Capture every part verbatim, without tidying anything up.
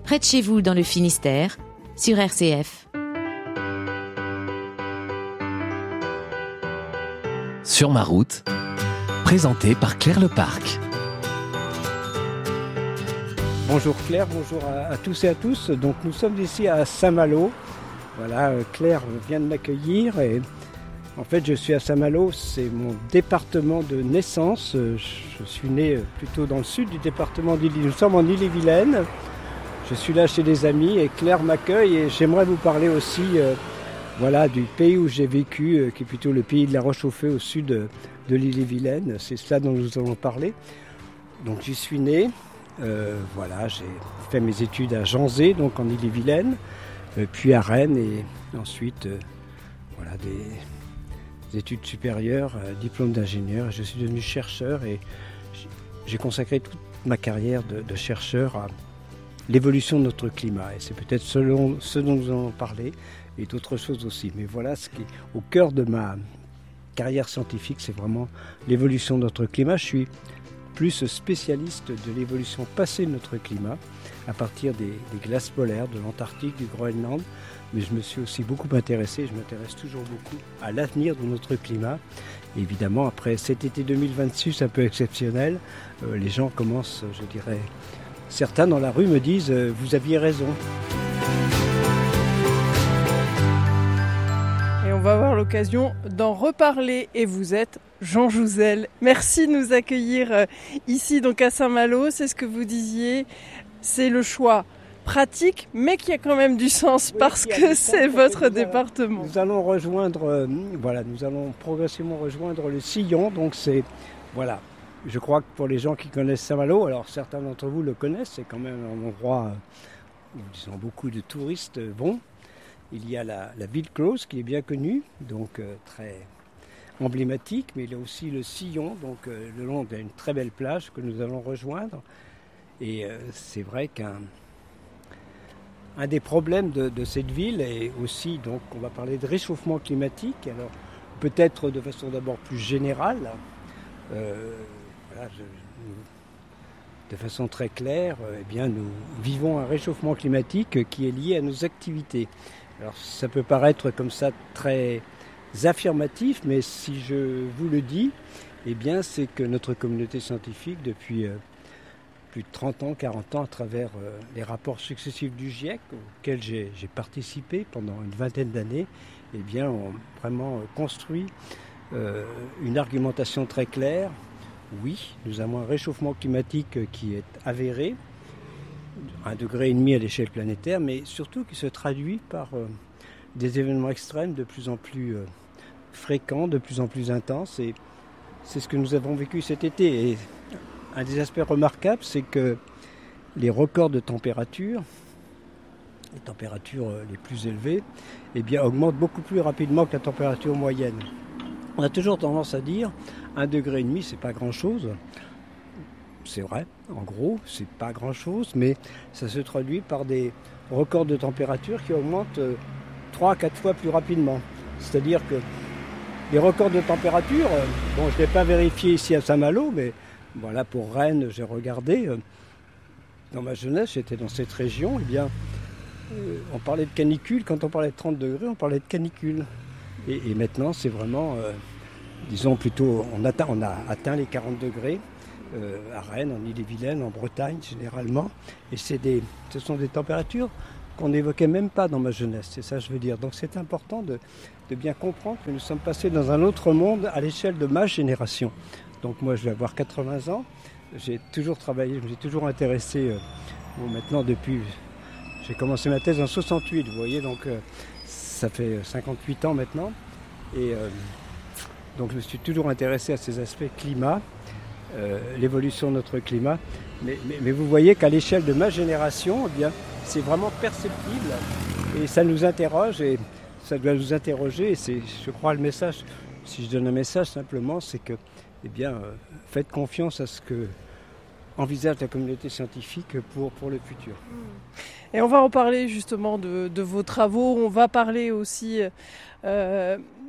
près de chez vous dans le Finistère, sur R C F. Sur ma route, présenté par Claire Leparc. Bonjour Claire, bonjour à, à tous et à tous. Donc nous sommes ici à Saint-Malo. Voilà, Claire vient de m'accueillir et en fait je suis à Saint-Malo, c'est mon département de naissance. Je suis né plutôt dans le sud du département d'Ille. Nous sommes en Ille-et-Vilaine. Je suis là chez des amis et Claire m'accueille et j'aimerais vous parler aussi euh, voilà, du pays où j'ai vécu, euh, qui est plutôt le pays de la Roche-aux-Feux au sud de, de l'Ille-et-Vilaine. C'est cela dont nous allons parler. Donc j'y suis né, euh, voilà, j'ai fait mes études à Janzé, donc en Ille-et-Vilaine, euh, puis à Rennes et ensuite euh, voilà, des, des études supérieures, euh, diplôme d'ingénieur. Je suis devenu chercheur et j'ai consacré toute ma carrière de, de chercheur à l'évolution de notre climat. Et c'est peut-être selon ce dont nous allons parler et d'autres choses aussi. Mais voilà ce qui est au cœur de ma carrière scientifique, c'est vraiment l'évolution de notre climat. Je suis plus spécialiste de l'évolution passée de notre climat à partir des, des glaces polaires, de l'Antarctique, du Groenland. Mais je me suis aussi beaucoup intéressé, je m'intéresse toujours beaucoup à l'avenir de notre climat. Et évidemment, après cet été deux mille vingt-six un peu exceptionnel, euh, les gens commencent, je dirais, certains dans la rue me disent euh, « vous aviez raison ». Et on va avoir l'occasion d'en reparler. Et vous êtes Jean Jouzel. Merci de nous accueillir euh, ici donc à Saint-Malo. C'est ce que vous disiez, c'est le choix pratique, mais qui a quand même du sens oui, parce que c'est votre département. Allons, nous allons rejoindre, euh, voilà, nous allons progressivement rejoindre le Sillon. Donc c'est, voilà, je crois que pour les gens qui connaissent Saint-Malo, alors certains d'entre vous le connaissent, c'est quand même un endroit où disons, beaucoup de touristes vont. Il y a la, la ville close qui est bien connue, donc euh, très emblématique, mais il y a aussi le Sillon, donc euh, le long d'une très belle plage que nous allons rejoindre. Et euh, c'est vrai qu'un un des problèmes de, de cette ville est aussi, donc on va parler de réchauffement climatique, alors peut-être de façon d'abord plus générale, euh, voilà, je, de façon très claire, eh bien, nous vivons un réchauffement climatique qui est lié à nos activités. Alors ça peut paraître comme ça très affirmatif, mais si je vous le dis, eh bien, c'est que notre communauté scientifique, depuis euh, plus de trente ans, quarante ans, à travers euh, les rapports successifs du GIEC, auxquels j'ai, j'ai participé pendant une vingtaine d'années, eh bien, ont vraiment euh, construit euh, une argumentation très claire. Oui, nous avons un réchauffement climatique qui est avéré, un degré et demi à l'échelle planétaire, mais surtout qui se traduit par euh, des événements extrêmes de plus en plus euh, fréquents, de plus en plus intenses. Et c'est ce que nous avons vécu cet été. Et un des aspects remarquables, c'est que les records de température, les températures les plus élevées, eh bien, augmentent beaucoup plus rapidement que la température moyenne. On a toujours tendance à dire un degré et demi, c'est pas grand-chose. C'est vrai, en gros, c'est pas grand-chose, mais ça se traduit par des records de température qui augmentent trois à quatre fois plus rapidement. C'est-à-dire que les records de température, bon, je ne l'ai pas vérifié ici à Saint-Malo, mais voilà, pour Rennes, j'ai regardé. Dans ma jeunesse, j'étais dans cette région, eh bien, on parlait de canicule. Quand on parlait de trente degrés, on parlait de canicule. Et, et maintenant, c'est vraiment, euh, disons plutôt, on, atteint, on a atteint les quarante degrés euh, à Rennes, en Ille-et-Vilaine, en Bretagne généralement. Et c'est des, ce sont des températures qu'on n'évoquait même pas dans ma jeunesse, c'est ça que je veux dire. Donc c'est important de, de bien comprendre que nous sommes passés dans un autre monde à l'échelle de ma génération. Donc moi, je vais avoir quatre-vingts ans. J'ai toujours travaillé, je me suis toujours intéressé, euh, bon, maintenant depuis, j'ai commencé ma thèse en soixante-huit, vous voyez, donc euh, ça fait cinquante-huit ans maintenant. Et euh, donc je me suis toujours intéressé à ces aspects climat, euh, l'évolution de notre climat. Mais, mais, mais vous voyez qu'à l'échelle de ma génération, eh bien, c'est vraiment perceptible et ça nous interroge et ça doit nous interroger. Et c'est, je crois, le message, si je donne un message simplement, c'est que eh bien, euh, faites confiance à ce que envisage la communauté scientifique pour, pour le futur. Et on va en parler justement de, de vos travaux. On va parler aussi euh,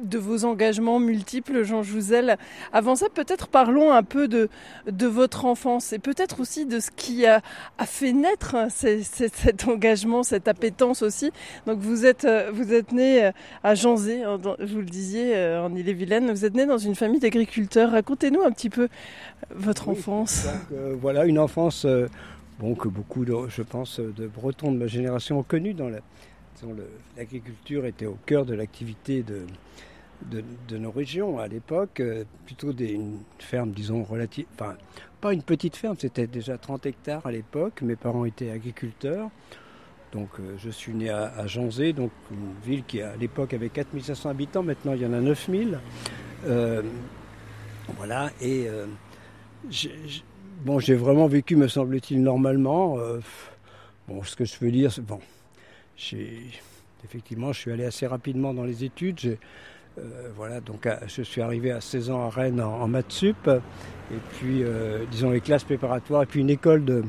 de vos engagements multiples, Jean Jouzel. Avant ça, peut-être parlons un peu de, de votre enfance et peut-être aussi de ce qui a, a fait naître ces, ces, cet engagement, cette appétence aussi. Donc vous êtes, vous êtes né à Janzé, vous le disiez, en Ille-et-Vilaine. Vous êtes né dans une famille d'agriculteurs. Racontez-nous un petit peu votre oui, enfance. Donc, euh, voilà, une enfance euh, bon, que beaucoup, de, je pense, de Bretons de ma génération ont connue dans la... Le, l'agriculture était au cœur de l'activité de, de, de nos régions à l'époque, euh, plutôt des, une ferme, disons, relative, enfin, pas une petite ferme, c'était déjà trente hectares à l'époque. Mes parents étaient agriculteurs, donc euh, je suis né à, à Janzé, donc une ville qui à l'époque avait quatre mille cinq cents habitants, maintenant il y en a neuf mille. Euh, voilà, et euh, j'ai, j'ai, bon, j'ai vraiment vécu, me semble-t-il, normalement. Euh, bon, ce que je veux dire, c'est bon. J'ai, effectivement, je suis allé assez rapidement dans les études. J'ai, euh, voilà, donc à, je suis arrivé à seize ans à Rennes en, en maths sup, et puis, euh, disons, les classes préparatoires, et puis une école de,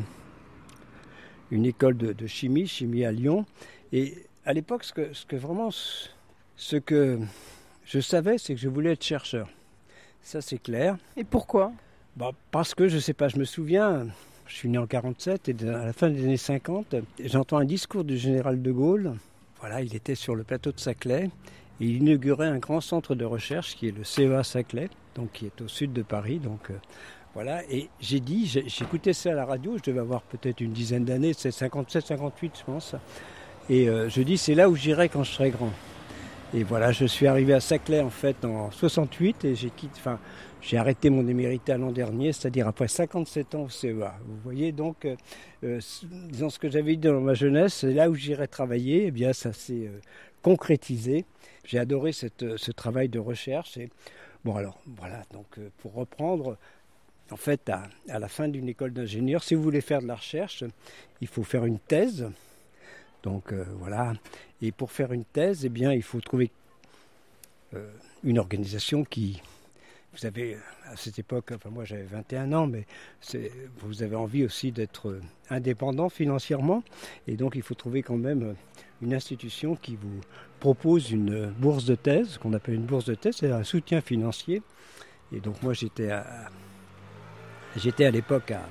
une école de, de chimie, chimie à Lyon. Et à l'époque, ce que, ce que vraiment, ce que je savais, c'est que je voulais être chercheur. Ça, c'est clair. Et pourquoi ? Bah, parce que, je ne sais pas, je me souviens... Je suis né en quarante-sept et à la fin des années cinquante, j'entends un discours du général de Gaulle. Voilà, il était sur le plateau de Saclay et il inaugurait un grand centre de recherche qui est le C E A Saclay, donc qui est au sud de Paris. Donc euh, voilà, et j'ai dit, j'ai, j'écoutais ça à la radio, je devais avoir peut-être une dizaine d'années, c'est cinquante-sept cinquante-huit je pense. Et euh, je dis, c'est là où j'irai quand je serai grand. Et voilà, je suis arrivé à Saclay en fait en soixante-huit et j'ai quitté, enfin, j'ai arrêté mon émérité l'an dernier, c'est-à-dire après cinquante-sept ans au C E A. Vous voyez donc, euh, disons ce que j'avais dit dans ma jeunesse, c'est là où j'irai travailler, eh bien ça s'est euh, concrétisé. J'ai adoré cette, ce travail de recherche. Et, bon alors, voilà, donc euh, pour reprendre, en fait, à, à la fin d'une école d'ingénieur, si vous voulez faire de la recherche, il faut faire une thèse. Donc euh, voilà, et pour faire une thèse, eh bien, il faut trouver euh, une organisation qui... Vous avez, à cette époque, enfin moi j'avais vingt et un ans, mais c'est, vous avez envie aussi d'être indépendant financièrement. Et donc il faut trouver quand même une institution qui vous propose une bourse de thèse, qu'on appelle une bourse de thèse, c'est un soutien financier. Et donc moi j'étais à, j'étais à l'époque à,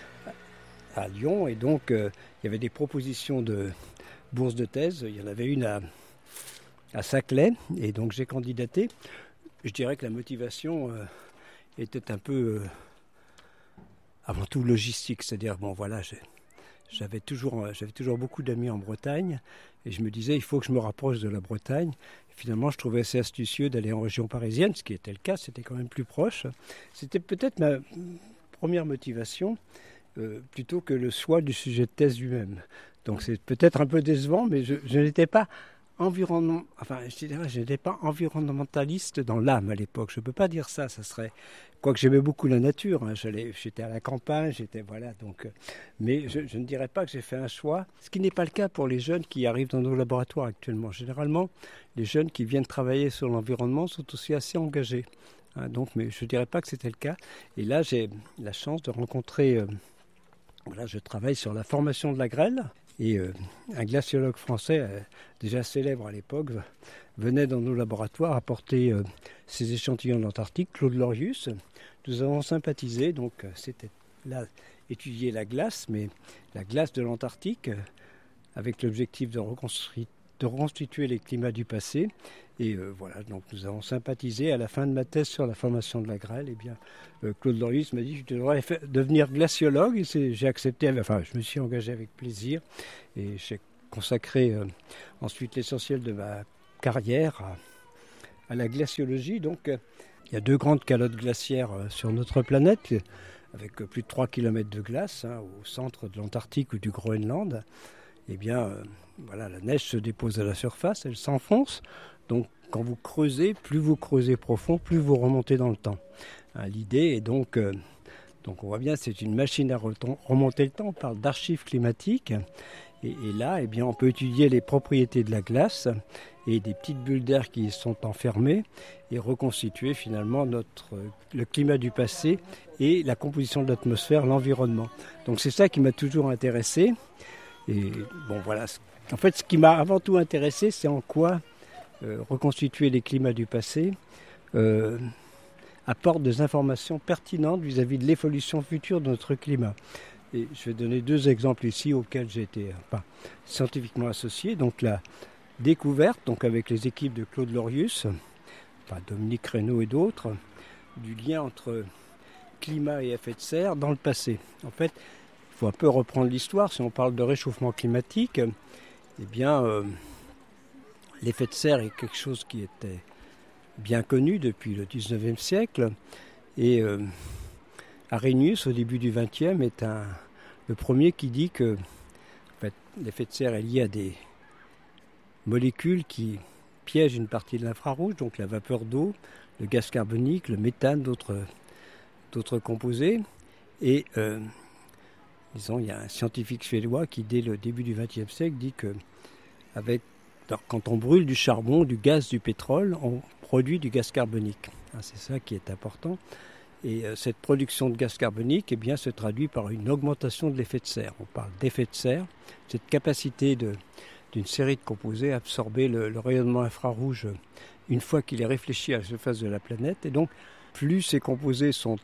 à Lyon, et donc euh, il y avait des propositions de bourse de thèse. Il y en avait une à, à Saclay, et donc j'ai candidaté. Je dirais que la motivation euh, était un peu, euh, avant tout, logistique. C'est-à-dire, bon, voilà, j'ai, j'avais, toujours, euh, j'avais toujours beaucoup d'amis en Bretagne. Et je me disais, il faut que je me rapproche de la Bretagne. Et finalement, je trouvais assez astucieux d'aller en région parisienne, ce qui était le cas. C'était quand même plus proche. C'était peut-être ma première motivation, euh, plutôt que le choix du sujet de thèse lui-même. Donc c'est peut-être un peu décevant, mais je, je n'étais pas... Environnement, enfin, je dirais, je n'étais pas environnementaliste dans l'âme à l'époque. Je ne peux pas dire ça. Ça serait, quoique j'aimais beaucoup la nature. Hein, j'allais, j'étais à la campagne, j'étais voilà. Donc, euh, mais je, je ne dirais pas que j'ai fait un choix. Ce qui n'est pas le cas pour les jeunes qui arrivent dans nos laboratoires actuellement. Généralement, les jeunes qui viennent travailler sur l'environnement sont aussi assez engagés. Hein, donc, mais je ne dirais pas que c'était le cas. Et là, j'ai la chance de rencontrer. Euh, voilà, je travaille sur la formation de la grêle. Et euh, un glaciologue français, euh, déjà célèbre à l'époque, venait dans nos laboratoires apporter euh, ses échantillons d'Antarctique, Claude Lorius. Nous avons sympathisé, donc euh, c'était là étudier la glace, mais la glace de l'Antarctique, euh, avec l'objectif de, reconstru- de reconstituer les climats du passé. Et euh, voilà, donc nous avons sympathisé. À la fin de ma thèse sur la formation de la grêle, eh bien, euh, Claude Lorius m'a dit que je devrais faire, devenir glaciologue. Et c'est, j'ai accepté, enfin, je me suis engagé avec plaisir. Et j'ai consacré euh, ensuite l'essentiel de ma carrière à, à la glaciologie. Donc, euh, il y a deux grandes calottes glaciaires euh, sur notre planète, avec euh, plus de trois kilomètres de glace, hein, au centre de l'Antarctique ou du Groenland. Eh bien, euh, voilà, la neige se dépose à la surface, elle s'enfonce. Donc, quand vous creusez, plus vous creusez profond, plus vous remontez dans le temps. Hein, l'idée est donc, euh, donc, on voit bien, c'est une machine à remonter le temps. On parle d'archives climatiques. Et, et là, eh bien, on peut étudier les propriétés de la glace et des petites bulles d'air qui y sont enfermées et reconstituer finalement notre, le climat du passé et la composition de l'atmosphère, l'environnement. Donc, c'est ça qui m'a toujours intéressé. Et bon, voilà. En fait, ce qui m'a avant tout intéressé, c'est en quoi euh, reconstituer les climats du passé, euh, apporte des informations pertinentes vis-à-vis de l'évolution future de notre climat. Et je vais donner deux exemples ici auxquels j'ai été enfin, scientifiquement associé. Donc la découverte, donc avec les équipes de Claude Lorius, enfin Dominique Reynaud et d'autres, du lien entre climat et effet de serre dans le passé. En fait, il faut un peu reprendre l'histoire. Si on parle de réchauffement climatique, eh bien, euh, l'effet de serre est quelque chose qui était bien connu depuis le dix-neuvième siècle. Et euh, Arrhenius, au début du vingtième, est un, le premier qui dit que en fait, l'effet de serre est lié à des molécules qui piègent une partie de l'infrarouge, donc la vapeur d'eau, le gaz carbonique, le méthane, d'autres, d'autres composés. Et euh, disons, il y a un scientifique suédois qui, dès le début du vingtième siècle, dit que avec, alors, quand on brûle du charbon, du gaz, du pétrole, on produit du gaz carbonique. C'est ça qui est important. Et euh, cette production de gaz carbonique eh bien, se traduit par une augmentation de l'effet de serre. On parle d'effet de serre, cette capacité de, d'une série de composés à absorber le, le rayonnement infrarouge une fois qu'il est réfléchi à la surface de la planète. Et donc, plus ces composés sont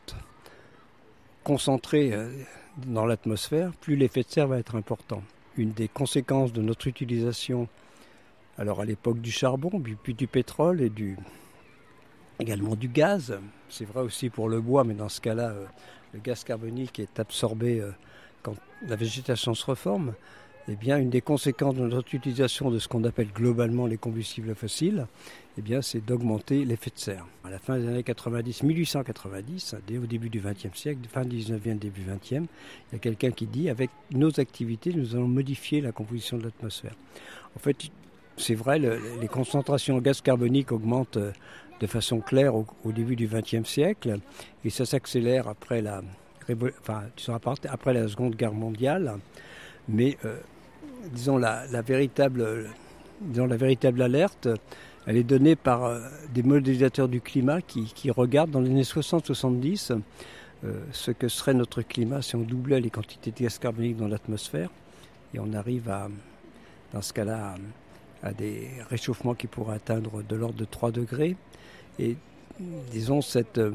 concentrés euh, dans l'atmosphère, plus l'effet de serre va être important. Une des conséquences de notre utilisation, alors à l'époque du charbon, puis du pétrole et du... également du gaz, c'est vrai aussi pour le bois, mais dans ce cas-là, euh, le gaz carbonique est absorbé euh, quand la végétation se reforme. Eh bien, une des conséquences de notre utilisation de ce qu'on appelle globalement les combustibles fossiles, eh bien, c'est d'augmenter l'effet de serre. À la fin des années quatre-vingt-dix, mille huit cent quatre-vingt-dix, dès au début du vingtième siècle, fin dix-neuvième, début vingtième, il y a quelqu'un qui dit, avec nos activités, nous allons modifier la composition de l'atmosphère. En fait, c'est vrai, le, les concentrations en gaz carbonique augmentent euh, de façon claire au, au début du vingtième siècle, et ça s'accélère après la, enfin, après la Seconde Guerre mondiale. Mais euh, disons, la, la, véritable, disons la véritable alerte, elle est donnée par euh, des modélisateurs du climat qui, qui regardent dans les années soixante soixante-dix euh, ce que serait notre climat si on doublait les quantités de gaz carbonique dans l'atmosphère. Et on arrive à, dans ce cas-là, à, à des réchauffements qui pourraient atteindre de l'ordre de trois degrés. Et disons, cette, euh,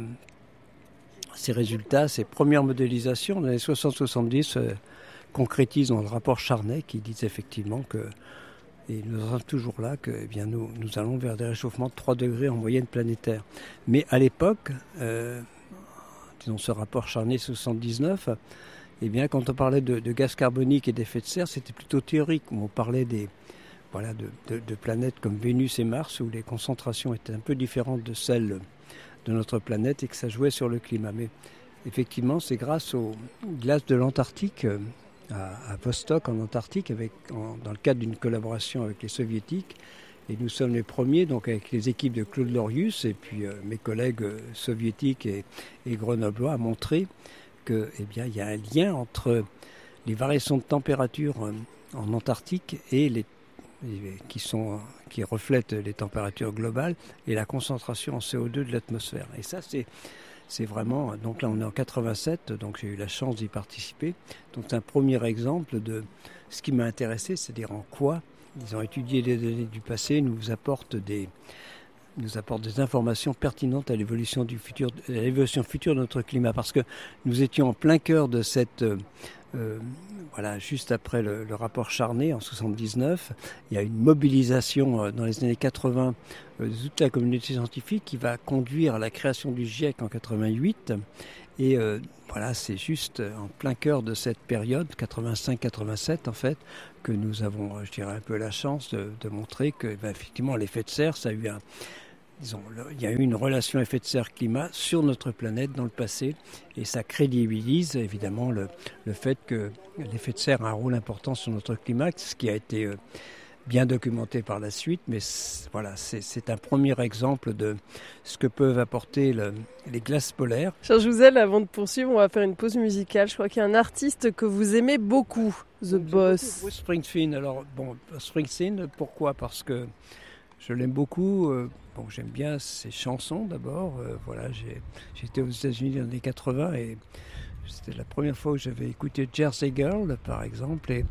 ces résultats, ces premières modélisations dans les années soixante soixante-dix euh, concrétisent dans le rapport Charnay qui dit effectivement que, et nous en sommes toujours là, que eh bien, nous, nous allons vers des réchauffements de trois degrés en moyenne planétaire. Mais à l'époque, euh, disons ce rapport Charnay soixante-dix-neuf, eh bien, quand on parlait de, de gaz carbonique et d'effet de serre, c'était plutôt théorique. On parlait des Voilà, de, de, de planètes comme Vénus et Mars où les concentrations étaient un peu différentes de celles de notre planète et que ça jouait sur le climat. Mais effectivement, c'est grâce aux glaces de l'Antarctique, à, à Vostok en Antarctique, avec, en, dans le cadre d'une collaboration avec les Soviétiques. Et nous sommes les premiers, donc avec les équipes de Claude Lorius et puis euh, mes collègues euh, soviétiques et, et grenoblois, à montrer qu'il eh bien, y a un lien entre les variations de température euh, en Antarctique et les Qui, sont, qui reflètent les températures globales et la concentration en C O deux de l'atmosphère. Et ça, c'est, c'est vraiment... Donc là, on est en quatre-vingt-sept, donc j'ai eu la chance d'y participer. Donc c'est un premier exemple de ce qui m'a intéressé, c'est-à-dire en quoi ils ont étudié les données du passé, nous apportent des, nous apportent des informations pertinentes à l'évolution, du futur, à l'évolution future de notre climat. Parce que nous étions en plein cœur de cette... Euh, voilà, juste après le, le rapport Charnay en soixante-dix-neuf, il y a une mobilisation euh, dans les années quatre-vingts euh, de toute la communauté scientifique qui va conduire à la création du GIEC en quatre-vingt-huit. Et euh, voilà, c'est juste en plein cœur de cette période, quatre-vingt-cinq quatre-vingt-sept en fait, que nous avons, je dirais, un peu la chance de, de montrer que, ben, effectivement, l'effet de serre, ça a eu un... Disons, il y a eu une relation effet de serre-climat sur notre planète dans le passé et ça crédibilise évidemment le, le fait que l'effet de serre a un rôle important sur notre climat, ce qui a été euh, bien documenté par la suite, mais c'est, voilà, c'est, c'est un premier exemple de ce que peuvent apporter le, les glaces polaires. Cher Jouzel, avant de poursuivre, on va faire une pause musicale. Je crois qu'il y a un artiste que vous aimez beaucoup, The Boss. Bruce Springsteen. Alors, bon, Springsteen, pourquoi ? Parce que je l'aime beaucoup. Euh, bon, j'aime bien ses chansons d'abord. Euh, voilà, j'ai, j'étais aux États-Unis dans les années quatre-vingts et c'était la première fois où j'avais écouté Jersey Girl, par exemple. Et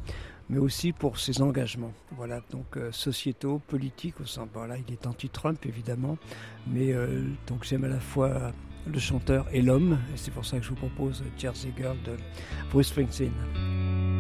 mais aussi pour ses engagements, voilà, donc euh, sociétaux, politiques, au sens, bon, là, il est anti-Trump évidemment, mais euh, donc j'aime à la fois le chanteur et l'homme, et c'est pour ça que je vous propose Jersey Girl de Bruce Springsteen.